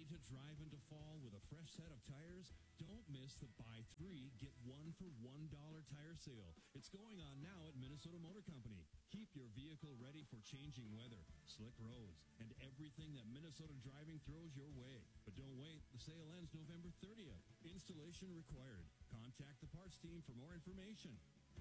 Ready to drive into fall with a fresh set of tires? Don't miss the buy 3, get 1 for $1 tire sale. It's going on now at Minnesota Motor Company. Keep your vehicle ready for changing weather, slick roads, and everything that Minnesota driving throws your way. But don't wait, the sale ends November 30th. Installation required. Contact the parts team for more information.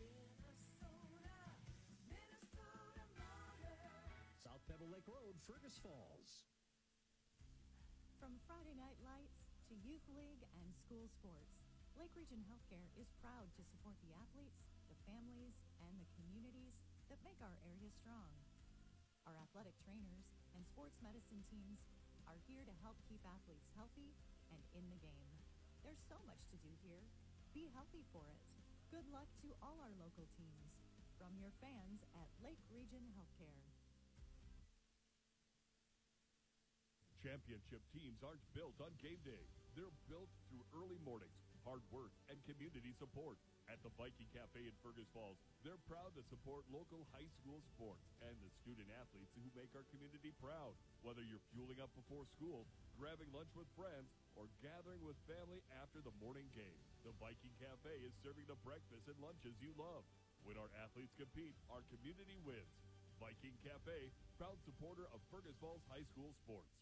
South Pebble Lake Road, Fergus Falls. From Friday Night Lights to Youth League and school sports, Lake Region Healthcare is proud to support the athletes, the families, and the communities that make our area strong. Our athletic trainers and sports medicine teams are here to help keep athletes healthy and in the game. There's so much to do here. Be healthy for it. Good luck to all our local teams. From your fans at Lake Region Healthcare. Championship teams aren't built on game day. They're built through early mornings, hard work, and community support. At the Viking Cafe in Fergus Falls, they're proud to support local high school sports and the student athletes who make our community proud. Whether you're fueling up before school, grabbing lunch with friends, or gathering with family after the morning game, the Viking Cafe is serving the breakfast and lunches you love. When our athletes compete, our community wins. Viking Cafe, proud supporter of Fergus Falls High School sports.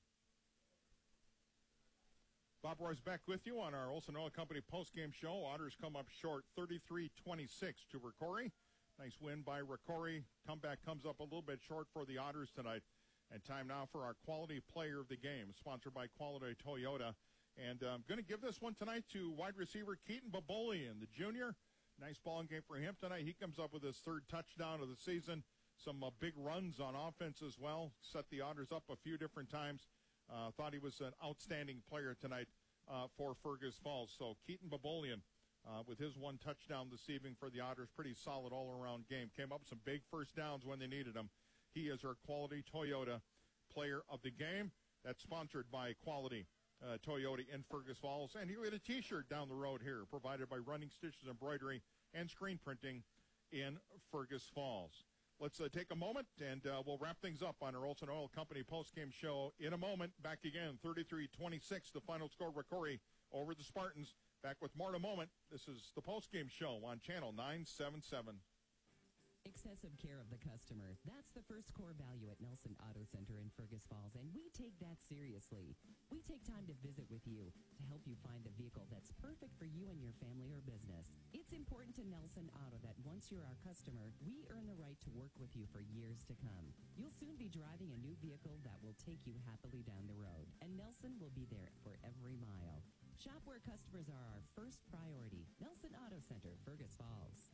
Bob Roy's back with you on our Olson Oil Company postgame show. Otters come up short, 33-26 to Rocori. Nice win by Rocori. Comeback comes up a little bit short for the Otters tonight. And time now for our quality player of the game, sponsored by Quality Toyota. And I'm going to give this one tonight to wide receiver Keaton Babolian, the junior. Nice ball game for him tonight. He comes up with his third touchdown of the season. Some big runs on offense as well. Set the Otters up a few different times. Thought he was an outstanding player tonight for Fergus Falls. So Keaton Babolian with his one touchdown this evening for the Otters. Pretty solid all-around game. Came up with some big first downs when they needed them. He is our Quality Toyota player of the game. That's sponsored by Quality Toyota in Fergus Falls. And he'll get a T-shirt down the road here, provided by Running Stitches Embroidery and Screen Printing in Fergus Falls. Let's take a moment, and we'll wrap things up on our Olson Oil Company postgame show in a moment. Back again, 33-26, the final score, Rocori over the Spartans. Back with more in a moment. This is the postgame show on Channel 977. Excessive care of the customer. That's the first core value at Nelson Auto Center in Fergus Falls, and we take that seriously. We take time to visit with you to help you find a vehicle that's perfect for you and your family or business. It's important to Nelson Auto that once you're our customer, we earn the right to work with you for years to come. You'll soon be driving a new vehicle that will take you happily down the road, and Nelson will be there for every mile. Shop where customers are our first priority. Nelson Auto Center, Fergus Falls.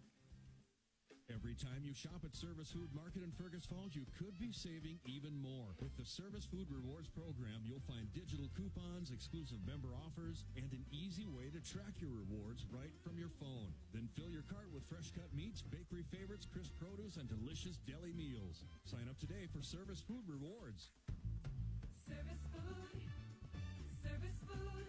Every time you shop at Service Food Market in Fergus Falls, you could be saving even more. With the Service Food Rewards program, you'll find digital coupons, exclusive member offers, and an easy way to track your rewards right from your phone. Then fill your cart with fresh-cut meats, bakery favorites, crisp produce, and delicious deli meals. Sign up today for Service Food Rewards. Service Food. Service Food.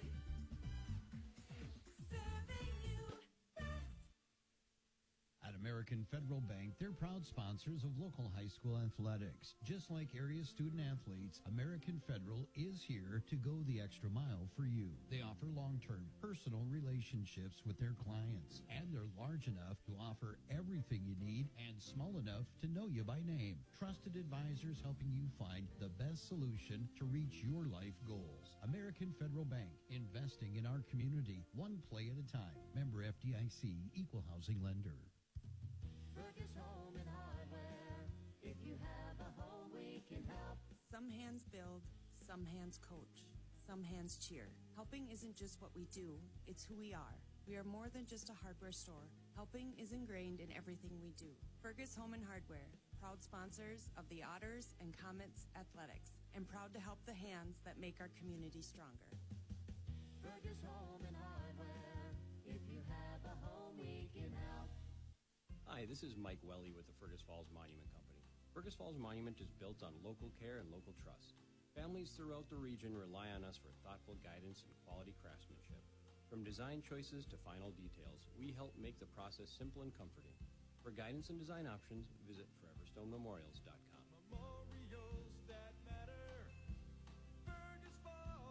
Serving you best. At American Federal Bank, they're proud sponsors of local high school athletics. Just like area student athletes, American Federal is here to go the extra mile for you. They offer long-term personal relationships with their clients, and they're large enough to offer everything you need and small enough to know you by name. Trusted advisors helping you find the best solution to reach your life goals. American Federal Bank, investing in our community, one play at a time. Member FDIC, Equal Housing Lender. Fergus Home and Hardware. If you have a home, we can help. Some hands build, some hands coach, some hands cheer. Helping isn't just what we do, it's who we are. We are more than just a hardware store. Helping is ingrained in everything we do. Fergus Home and Hardware, proud sponsors of the Otters and Comets Athletics, and proud to help the hands that make our community stronger. Fergus Home and Hardware. If you have a home, we can help. Hi, this is Mike Welly with the Fergus Falls Monument Company. Fergus Falls Monument is built on local care and local trust. Families throughout the region rely on us for thoughtful guidance and quality craftsmanship. From design choices to final details, we help make the process simple and comforting. For guidance and design options, visit foreverstonememorials.com. Memorials that matter. Fergus Falls.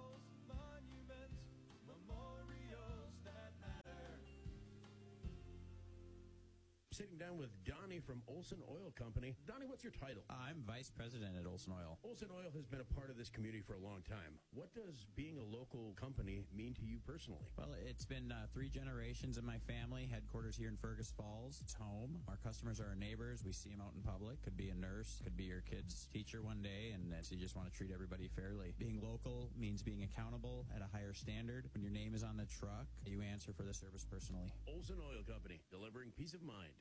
sitting down with Donnie from Olson Oil Company. Donnie, what's your title? I'm Vice President at Olson Oil. Olson Oil has been a part of this community for a long time. What does being a local company mean to you personally? Well, it's been 3 generations in my family. Headquarters here in Fergus Falls. It's home. Our customers are our neighbors. We see them out in public. Could be a nurse. Could be your kid's teacher one day. And so you just want to treat everybody fairly. Being local means being accountable at a higher standard. When your name is on the truck, you answer for the service personally. Olson Oil Company, delivering peace of mind.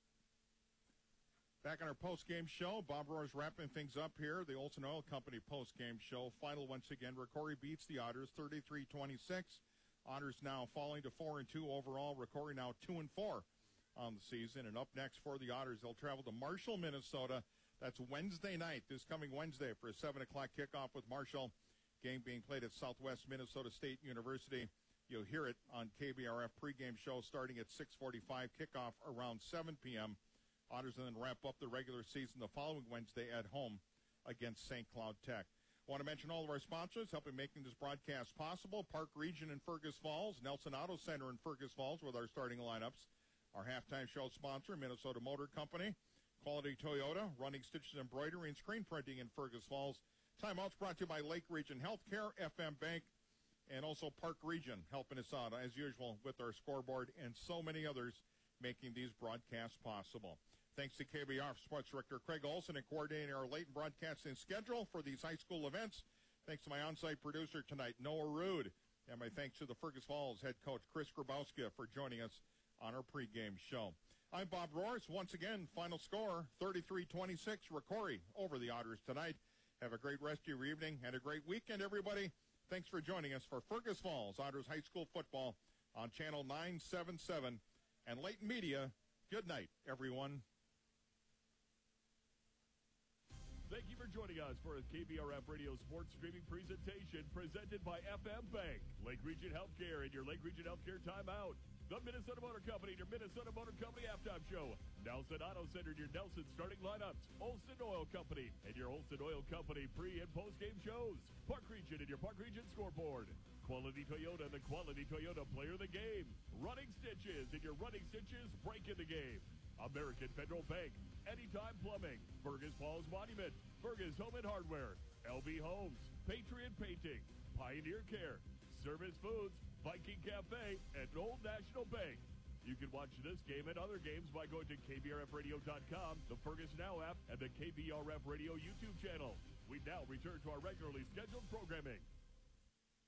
Back on our post-game show, Bob Rohr's wrapping things up here. The Olson Oil Company post-game show. Final once again, Rocori beats the Otters 33-26. Otters now falling to 4-2 overall. Rocori now 2-4 on the season. And up next for the Otters, they'll travel to Marshall, Minnesota. That's Wednesday night, this coming Wednesday, for a 7 o'clock kickoff with Marshall. Game being played at Southwest Minnesota State University. You'll hear it on KBRF pregame show starting at 6:45, kickoff around 7 p.m. Otters then wrap up the regular season the following Wednesday at home against St. Cloud Tech. I want to mention all of our sponsors helping making this broadcast possible. Park Region in Fergus Falls, Nelson Auto Center in Fergus Falls with our starting lineups. Our halftime show sponsor, Minnesota Motor Company, Quality Toyota, Running Stitches Embroidery and Screen Printing in Fergus Falls. Timeouts brought to you by Lake Region Healthcare, FM Bank, and also Park Region helping us out, as usual, with our scoreboard and so many others making these broadcasts possible. Thanks to KBR Sports Director Craig Olson and coordinating our late broadcasting schedule for these high school events. Thanks to my on-site producer tonight, Noah Rude. And my thanks to the Fergus Falls head coach, Chris Grabowski, for joining us on our pregame show. I'm Bob Rohr. Once again, final score, 33-26, Rocori over the Otters tonight. Have a great rest of your evening and a great weekend, everybody. Thanks for joining us for Fergus Falls Otters High School football on Channel 977 and Leighton Media. Good night, everyone. Thank you for joining us for a KBRF Radio Sports Streaming presentation presented by FM Bank, Lake Region Healthcare, and your Lake Region Healthcare Timeout. The Minnesota Motor Company, your Minnesota Motor Company halftime show. Nelson Auto Center, your Nelson starting lineups. Olson Oil Company, and your Olson Oil Company pre- and post-game shows. Park Region, and your Park Region scoreboard. Quality Toyota, and the Quality Toyota player of the game. Running Stitches, and your Running Stitches break in the game. American Federal Bank, Anytime Plumbing, Fergus Falls Monument, Fergus Home and Hardware, LB Homes, Patriot Painting, Pioneer Care, Service Foods, Viking Cafe, and Old National Bank. You can watch this game and other games by going to KBRFradio.com, the Fergus Now app, and the KBRF Radio YouTube channel. We now return to our regularly scheduled programming.